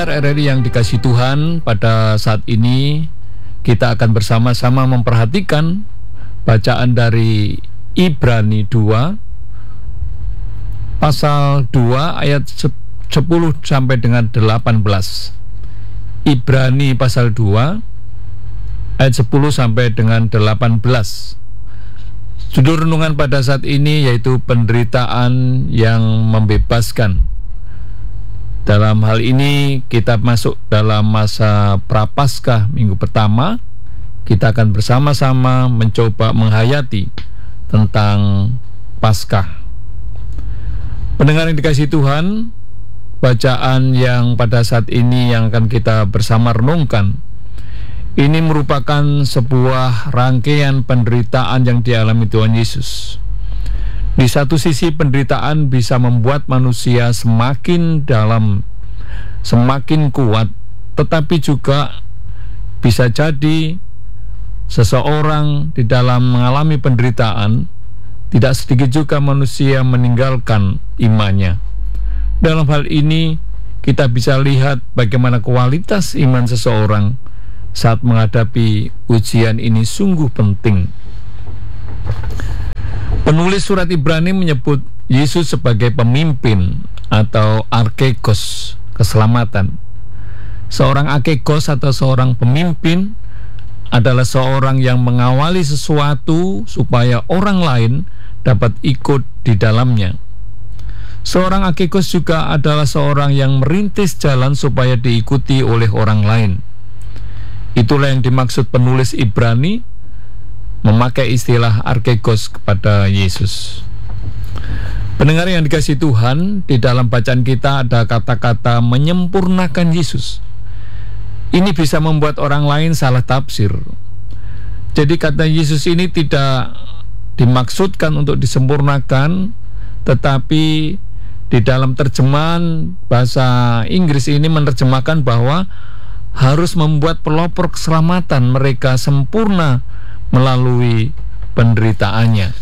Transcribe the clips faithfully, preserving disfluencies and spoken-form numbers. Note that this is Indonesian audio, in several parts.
Pendengar R R I yang dikasihi Tuhan, pada saat ini kita akan bersama-sama memperhatikan bacaan dari Ibrani dua pasal dua ayat sepuluh sampai dengan delapan belas. Ibrani pasal dua ayat sepuluh sampai dengan delapan belas. Judul renungan pada saat ini yaitu penderitaan yang membebaskan. Dalam hal ini kita masuk dalam masa Prapaskah minggu pertama. Kita akan bersama-sama mencoba menghayati tentang Paskah. Pendengar yang dikasihi Tuhan, bacaan yang pada saat ini yang akan kita bersama renungkan, ini merupakan sebuah rangkaian penderitaan yang dialami Tuhan Yesus. Di satu sisi penderitaan bisa membuat manusia semakin dalam, semakin kuat, tetapi juga bisa jadi seseorang di dalam mengalami penderitaan, tidak sedikit juga manusia meninggalkan imannya. Dalam hal ini kita bisa lihat bagaimana kualitas iman seseorang saat menghadapi ujian ini sungguh penting. Penulis surat Ibrani menyebut Yesus sebagai pemimpin atau archegos, keselamatan. Seorang archegos atau seorang pemimpin adalah seorang yang mengawali sesuatu supaya orang lain dapat ikut di dalamnya. Seorang archegos juga adalah seorang yang merintis jalan supaya diikuti oleh orang lain. Itulah yang dimaksud penulis Ibrani memakai istilah archegos kepada Yesus. Pendengar yang dikasihi Tuhan, di dalam bacaan kita ada kata-kata menyempurnakan Yesus. Ini bisa membuat orang lain salah tafsir. Jadi kata Yesus ini tidak dimaksudkan untuk disempurnakan, tetapi di dalam terjemahan bahasa Inggris ini menerjemahkan bahwa harus membuat pelopor keselamatan mereka sempurna melalui penderitaannya.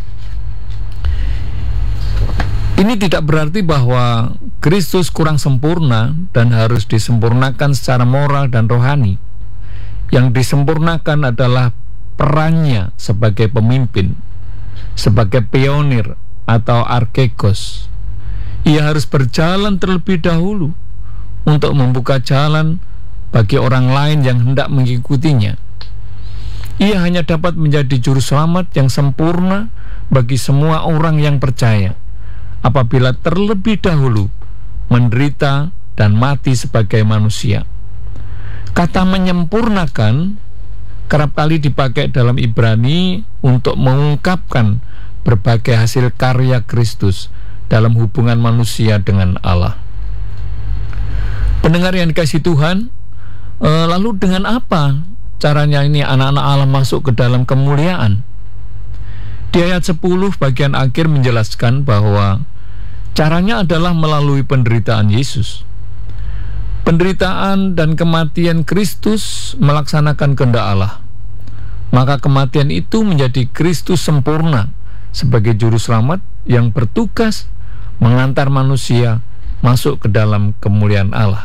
Ini tidak berarti bahwa Kristus kurang sempurna dan harus disempurnakan secara moral dan rohani. Yang disempurnakan adalah perannya sebagai pemimpin, sebagai pionir atau archegos. Ia harus berjalan terlebih dahulu untuk membuka jalan bagi orang lain yang hendak mengikutinya. Ia hanya dapat menjadi juru selamat yang sempurna bagi semua orang yang percaya apabila terlebih dahulu menderita dan mati sebagai manusia. Kata menyempurnakan kerap kali dipakai dalam Ibrani untuk mengungkapkan berbagai hasil karya Kristus dalam hubungan manusia dengan Allah. Pendengar yang dikasihi Tuhan, eh, lalu dengan apa caranya ini anak-anak Allah masuk ke dalam kemuliaan? Di ayat sepuluh bagian akhir menjelaskan bahwa caranya adalah melalui penderitaan Yesus. Penderitaan dan kematian Kristus melaksanakan kehendak Allah. Maka kematian itu menjadi Kristus sempurna sebagai juru selamat yang bertugas mengantar manusia masuk ke dalam kemuliaan Allah.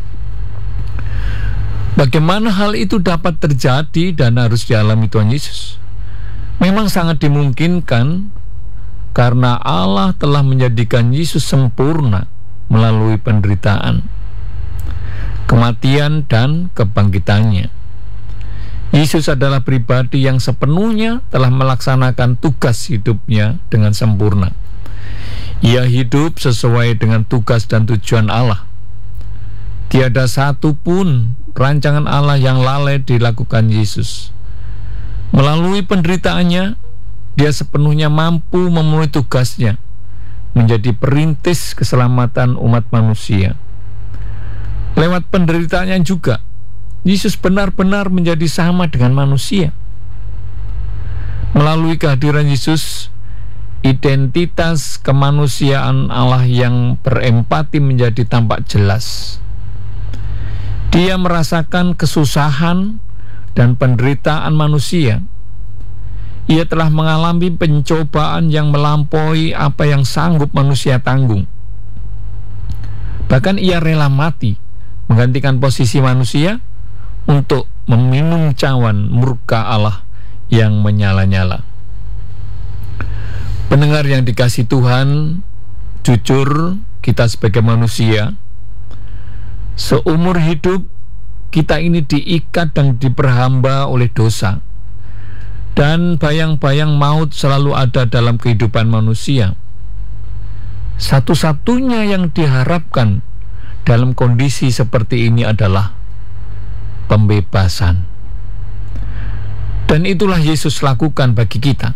Bagaimana hal itu dapat terjadi dan harus dialami Tuhan Yesus? Memang sangat dimungkinkan karena Allah telah menjadikan Yesus sempurna melalui penderitaan, kematian, dan kebangkitannya. Yesus adalah pribadi yang sepenuhnya telah melaksanakan tugas hidupnya dengan sempurna. Ia hidup sesuai dengan tugas dan tujuan Allah. Tiada satu pun rancangan Allah yang lalai dilakukan Yesus. Melalui penderitaannya, dia sepenuhnya mampu memenuhi tugasnya, menjadi perintis keselamatan umat manusia. Lewat penderitaannya juga, Yesus benar-benar menjadi sama dengan manusia. Melalui kehadiran Yesus, identitas kemanusiaan Allah yang berempati menjadi tampak jelas. Dia merasakan kesusahan dan penderitaan manusia. Ia telah mengalami pencobaan yang melampaui apa yang sanggup manusia tanggung. Bahkan ia rela mati menggantikan posisi manusia untuk meminum cawan murka Allah yang menyala-nyala. Pendengar yang dikasihi Tuhan, jujur kita sebagai manusia, seumur hidup kita ini diikat dan diperhamba oleh dosa, dan bayang-bayang maut selalu ada dalam kehidupan manusia. Satu-satunya yang diharapkan dalam kondisi seperti ini adalah pembebasan. Dan itulah Yesus lakukan bagi kita.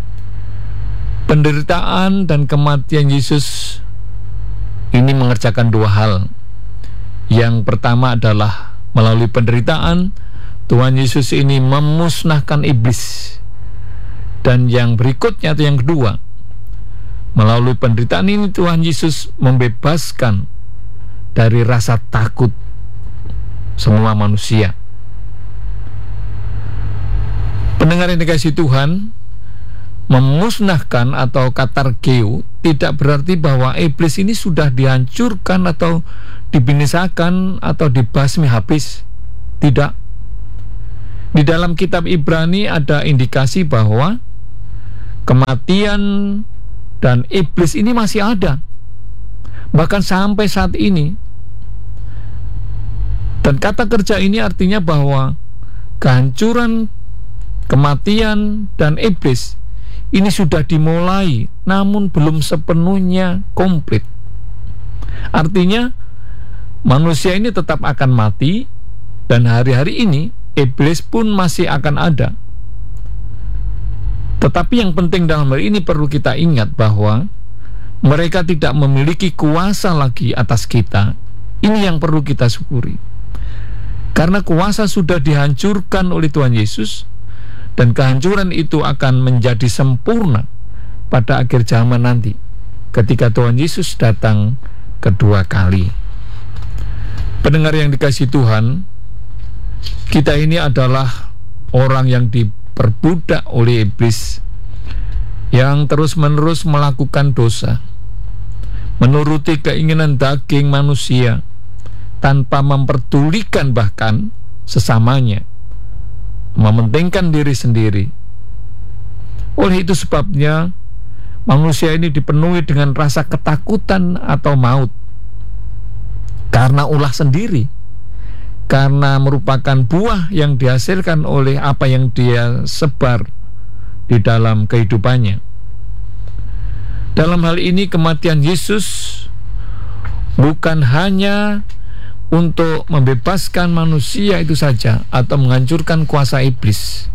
Penderitaan dan kematian Yesus ini mengerjakan dua hal. Yang pertama adalah melalui penderitaan Tuhan Yesus ini memusnahkan iblis. Dan yang berikutnya atau yang kedua, melalui penderitaan ini Tuhan Yesus membebaskan dari rasa takut semua manusia. Pendengar yang dikasihi Tuhan, memusnahkan atau katargeo tidak berarti bahwa iblis ini sudah dihancurkan atau dibinasakan atau dibasmi habis. Tidak. Di dalam kitab Ibrani ada indikasi bahwa kematian dan iblis ini masih ada, bahkan sampai saat ini. Dan kata kerja ini artinya bahwa kehancuran, kematian, dan iblis ini sudah dimulai, namun belum sepenuhnya komplit. Artinya manusia ini tetap akan mati, dan hari-hari ini iblis pun masih akan ada. Tetapi yang penting dalam hal ini perlu kita ingat bahwa mereka tidak memiliki kuasa lagi atas kita. Ini yang perlu kita syukuri. Karena kuasa sudah dihancurkan oleh Tuhan Yesus, dan kehancuran itu akan menjadi sempurna pada akhir zaman nanti, ketika Tuhan Yesus datang kedua kali. Pendengar yang dikasihi Tuhan, kita ini adalah orang yang diperbudak oleh iblis, yang terus-menerus melakukan dosa, menuruti keinginan daging manusia, tanpa memperdulikan bahkan sesamanya, mementingkan diri sendiri. Oleh itu sebabnya manusia ini dipenuhi dengan rasa ketakutan atau maut, karena ulah sendiri, karena merupakan buah yang dihasilkan oleh apa yang dia sebar di dalam kehidupannya. Dalam hal ini kematian Yesus bukan hanya untuk membebaskan manusia itu saja atau menghancurkan kuasa iblis,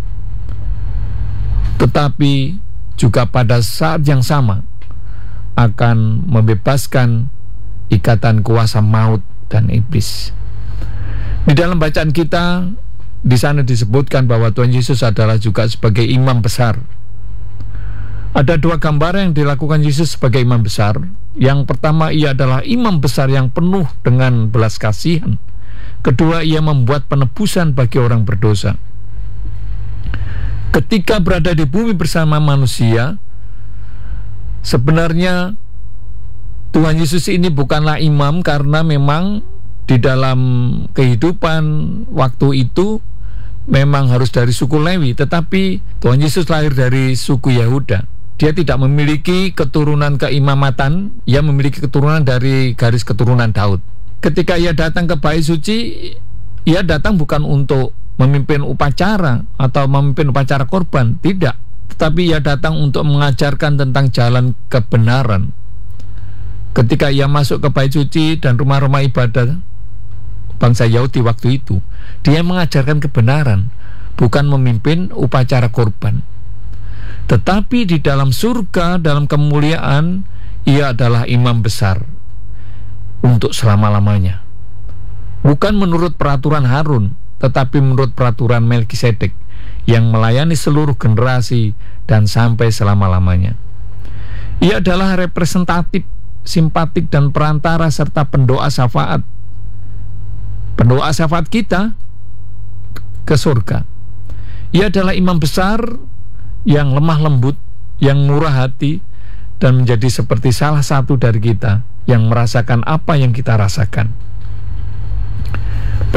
tetapi juga pada saat yang sama akan membebaskan ikatan kuasa maut dan iblis. Di dalam bacaan kita, di sana disebutkan bahwa Tuhan Yesus adalah juga sebagai imam besar. Ada dua gambaran yang dilakukan Yesus sebagai imam besar. Yang pertama, ia adalah imam besar yang penuh dengan belas kasihan. Kedua, ia membuat penebusan bagi orang berdosa. Ketika berada di bumi bersama manusia, sebenarnya Tuhan Yesus ini bukanlah imam karena memang di dalam kehidupan waktu itu memang harus dari suku Lewi, tetapi Tuhan Yesus lahir dari suku Yehuda. Dia tidak memiliki keturunan keimamatan, ia memiliki keturunan dari garis keturunan Daud. Ketika ia datang ke Bait Suci, ia datang bukan untuk memimpin upacara atau memimpin upacara korban, tidak. Tetapi ia datang untuk mengajarkan tentang jalan kebenaran. Ketika ia masuk ke Bait Suci dan rumah-rumah ibadah bangsa Yahudi waktu itu, dia mengajarkan kebenaran, bukan memimpin upacara korban. Tetapi di dalam surga, dalam kemuliaan, ia adalah imam besar untuk selama-lamanya. Bukan menurut peraturan Harun, tetapi menurut peraturan Melkisedek yang melayani seluruh generasi dan sampai selama-lamanya. Ia adalah representatif, simpatik, dan perantara serta pendoa syafaat. Pendoa syafaat kita ke surga. Ia adalah imam besar yang lemah lembut, yang murah hati, dan menjadi seperti salah satu dari kita yang merasakan apa yang kita rasakan.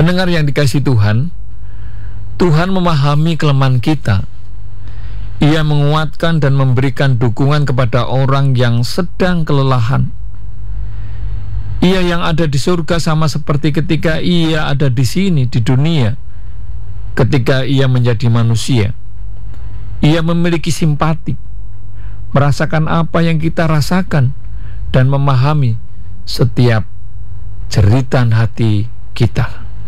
Pendengar yang dikasihi Tuhan, Tuhan memahami kelemahan kita. Ia menguatkan dan memberikan dukungan kepada orang yang sedang kelelahan. Ia yang ada di surga sama seperti ketika ia ada di sini, di dunia, ketika ia menjadi manusia. Ia memiliki simpati, merasakan apa yang kita rasakan, dan memahami setiap jeritan hati kita.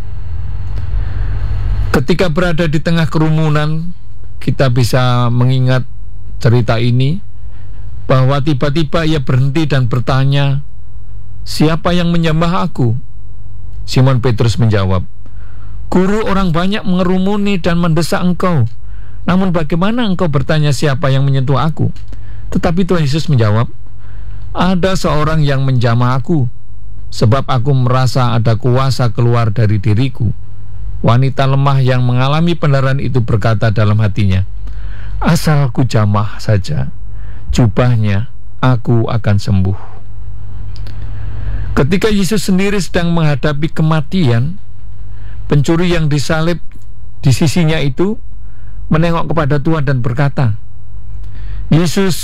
Ketika berada di tengah kerumunan, kita bisa mengingat cerita ini, bahwa tiba-tiba ia berhenti dan bertanya, "Siapa yang menyembah aku?" Simon Petrus menjawab, "Guru, orang banyak mengerumuni dan mendesak engkau. Namun bagaimana engkau bertanya siapa yang menyentuh aku?" Tetapi Tuhan Yesus menjawab, "Ada seorang yang menjamah aku, sebab aku merasa ada kuasa keluar dari diriku." Wanita lemah yang mengalami pendarahan itu berkata dalam hatinya, "Asal ku jamah saja jubahnya, aku akan sembuh." Ketika Yesus sendiri sedang menghadapi kematian, pencuri yang disalib di sisinya itu menengok kepada Tuhan dan berkata, "Yesus,